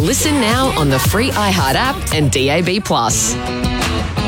Listen now on the free iHeart app and DAB+.